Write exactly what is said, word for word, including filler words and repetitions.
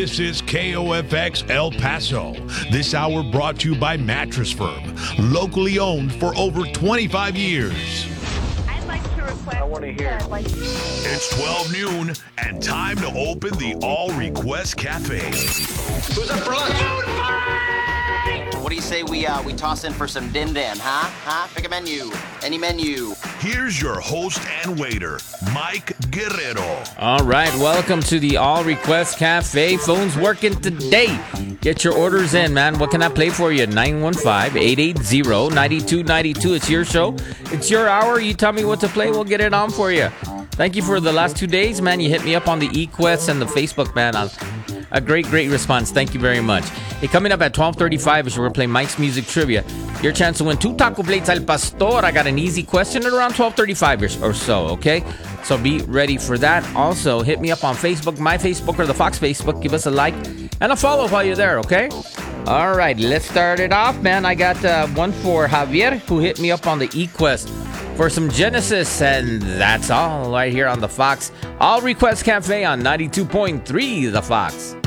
This is K O F X El Paso. This hour brought to you by Mattress Firm, locally owned for over twenty-five years. I'd like to request. I want to hear. I'd like to- It's twelve noon and time to open the All Request Cafe. Who's up for lunch? What do you say we uh, we toss in for some din din, huh? Huh? Pick a menu. Any menu. Here's your host and waiter, Mike Guerrero. All right, welcome to the All Request Cafe. Phone's working today. Get your orders in, man. What can I play for you? nine one five, eight eight zero, nine two nine two. It's your show. It's your hour. You tell me what to play. We'll get it on for you. Thank you for the last two days, man. You hit me up on the eQuest and the Facebook, man. I'll, a great, great response. Thank you very much. Hey, coming up at twelve thirty-five, we're going to play Mike's Music Trivia. Your chance to win two taco plates al pastor. I got an easy question at around twelve thirty-five or so, okay? So be ready for that. Also, hit me up on Facebook, my Facebook or the Fox Facebook. Give us a like and a follow while you're there, okay? All right, let's start it off, man. I got uh, one for Javier, who hit me up on the eQuest for some Genesis, and that's all right here on the Fox All Request Cafe on ninety-two point three The Fox.